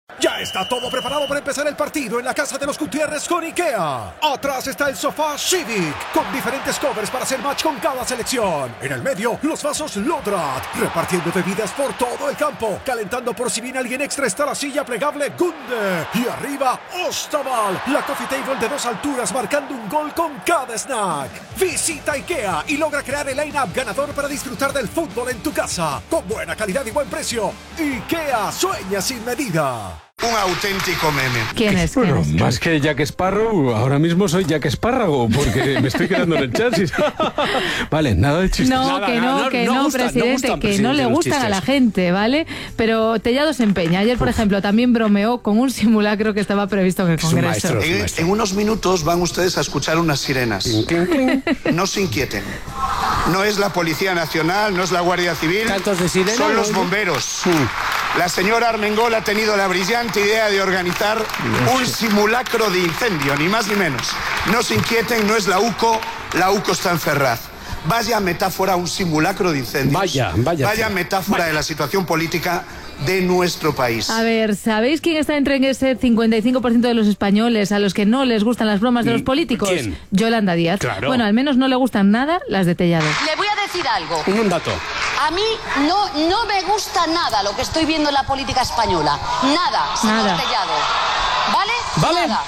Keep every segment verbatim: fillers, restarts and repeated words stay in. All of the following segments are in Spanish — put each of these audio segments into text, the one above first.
Ya está todo preparado para empezar el partido en la casa de los Gutiérrez con IKEA. Atrás está el sofá Civic, con diferentes covers para hacer match con cada selección. En el medio, los vasos Lodrat, repartiendo bebidas por todo el campo. Calentando por si viene alguien extra está la silla plegable Gunde. Y arriba, Ostaval, la coffee table de dos alturas marcando un gol con cada snack. Visita IKEA y logra crear el line-up ganador para disfrutar del fútbol en tu casa. Con buena calidad y buen precio. IKEA sueña sin medida. Un auténtico meme. ¿Quién es? Bueno, ¿Quién es? más que Jack Sparrow, ahora mismo soy Jack Espárrago, porque me estoy quedando en el chasis. Vale, nada de chistes. No, Nada, que no, nada, que no no, gustan, no presidente, gustan, que presidente, no le los gustan a la chistes. gente, ¿vale? Pero Tellado se empeña. Ayer, por ejemplo, también bromeó con un simulacro que estaba previsto en el Es un Congreso. maestro. En, en unos minutos van ustedes a escuchar unas sirenas. No se inquieten. No es la Policía Nacional, no es la Guardia Civil. ¿Cantos de sirena? Son los ¿no? bomberos. La señora Armengol ha tenido la brillante idea de organizar un simulacro de incendio, ni más ni menos. No se inquieten, no es la UCO, la UCO está en Ferraz. Vaya metáfora, un simulacro de incendios. Vaya, vaya. Vaya metáfora Vaya. de la situación política de nuestro país. A ver, ¿sabéis quién está entre ese cincuenta y cinco por ciento de los españoles a los que no les gustan las bromas de los políticos? ¿Quién? Yolanda Díaz. Claro. Bueno, al menos no le gustan nada las de Tellado. Le voy a decir algo. Un dato. A mí no, no me gusta nada lo que estoy viendo en la política española. Nada, señor Nada. Tellado. ¿Vale? Vale. Nada.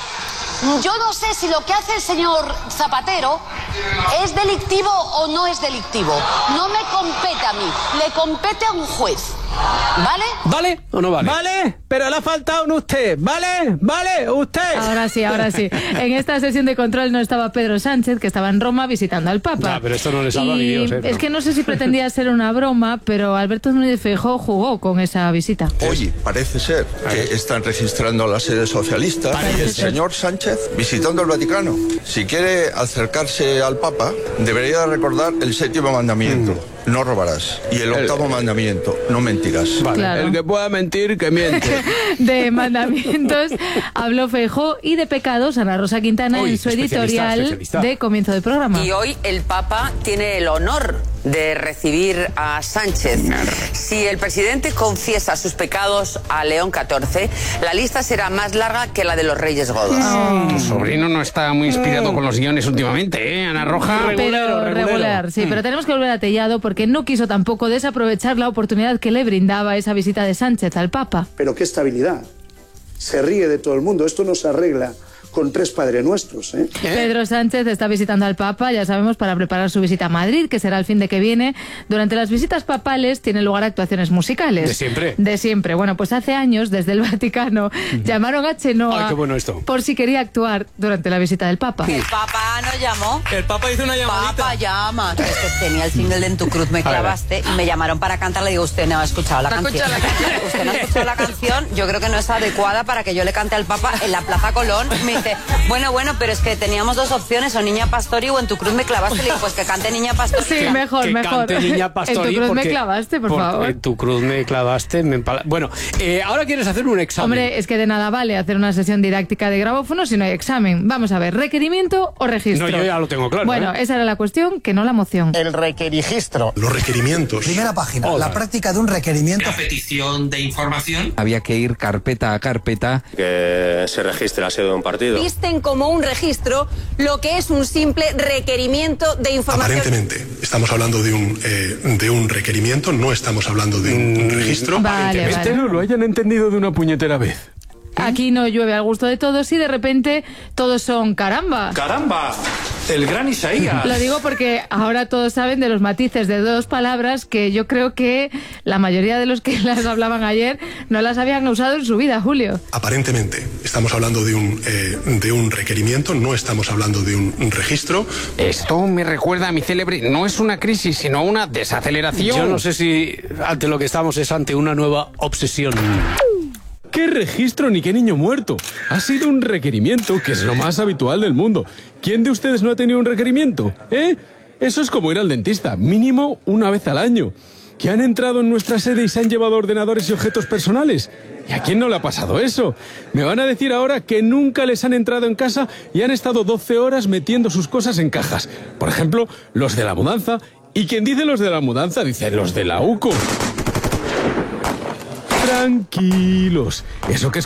Yo no sé si lo que hace el señor Zapatero es delictivo o no es delictivo. No me compete a mí, le compete a un juez. ¿Vale? ¿Vale o no vale? Vale, pero le ha faltado un usted. ¿Vale? ¿Vale? Usted. Ahora sí, ahora sí. En esta sesión de control no estaba Pedro Sánchez, que estaba en Roma visitando al Papa. Ya, pero esto no le salva Y ni Dios, ¿eh? Es que no sé si pretendía ser una broma, pero Alberto Núñez Feijóo jugó con esa visita. Hoy parece ser que están registrando la sede socialista y el señor Sánchez visitando el Vaticano. Si quiere acercarse al Papa, debería recordar el séptimo mandamiento. No robarás. Y el octavo mandamiento, no mentirás. Vale. Claro. El que pueda mentir, que miente. De mandamientos habló Feijóo y de pecados Ana Rosa Quintana Uy, en su especialista, editorial especialista. de comienzo de programa. Y hoy el Papa tiene el honor de recibir a Sánchez. Si el presidente confiesa sus pecados a León catorce, la lista será más larga que la de los Reyes Godos. Tu sobrino no está muy inspirado con los guiones últimamente, ¿eh, Ana Roja? Pero Regulero, regulero. regular, sí, pero tenemos que volver a Tellado porque no quiso tampoco desaprovechar la oportunidad que le brindaba esa visita de Sánchez al Papa. Pero qué estabilidad. Se ríe de todo el mundo. Esto no se arregla con tres Padre Nuestros, ¿eh? Pedro Sánchez está visitando al Papa, ya sabemos, para preparar su visita a Madrid, que será el fin de que viene. Durante las visitas papales tienen lugar actuaciones musicales. ¿De siempre? De siempre. Bueno, pues hace años, desde el Vaticano, llamaron a Chenoa Ay, qué bueno esto. por si quería actuar durante la visita del Papa. El Papa nos llamó. El Papa hizo una llamadita. Papa llama. Es que tenía el single de En tu cruz me clavaste y me llamaron para cantar. Le digo, usted no ha escuchado la ¿No ha canción. escuchado la canción? Usted no ha escuchado la canción. Yo creo que no es adecuada para que yo le cante al Papa en la Plaza Colón. Me dice, bueno, bueno, pero es que teníamos dos opciones, o Niña Pastori o En tu cruz me clavaste. Le digo, pues que cante Niña Pastori. Sí, mejor, que mejor. cante Niña Pastori. En tu cruz me porque- clavaste, por porque favor. En tu cruz me clavaste. Me empala- Bueno, eh, ahora quieres hacer un examen. Hombre, es que de nada vale hacer una sesión didáctica de grabófono si no hay examen. Vamos a ver, ¿requerimiento o registro? No, yo ya lo tengo claro, Bueno, ¿eh? esa era la cuestión, que no la moción. El requerigistro. Los requerimientos. Primera página. Hola. La práctica de un requerimiento. Petición de información. Había que ir carpeta a carpeta. Que se registre la sede de un partido. Visten como un registro lo que es un simple requerimiento de información. Aparentemente, estamos hablando de un, eh, de un requerimiento, no estamos hablando de un registro. Vale, vale. Espero lo hayan entendido de una puñetera vez. Aquí no llueve al gusto de todos y de repente todos son caramba. ¡Caramba! El gran Isaías. Lo digo porque ahora todos saben de los matices de dos palabras que yo creo que la mayoría de los que las hablaban ayer no las habían usado en su vida, Julio. Aparentemente, estamos hablando de un, eh, de un requerimiento, no estamos hablando de un registro. Esto me recuerda a mi célebre, no es una crisis, sino una desaceleración. Yo no sé si ante lo que estamos es ante una nueva obsesión. ¿Qué registro ni qué niño muerto? Ha sido un requerimiento, que es lo más habitual del mundo. ¿Quién de ustedes no ha tenido un requerimiento? ¿Eh? Eso es como ir al dentista, mínimo una vez al año. ¿Que han entrado en nuestra sede y se han llevado ordenadores y objetos personales? ¿Y a quién no le ha pasado eso? Me van a decir ahora que nunca les han entrado en casa y han estado doce horas metiendo sus cosas en cajas. Por ejemplo, los de la mudanza. ¿Y quien dice los de la mudanza? Dice los de la UCO. Tranquilos. Eso que es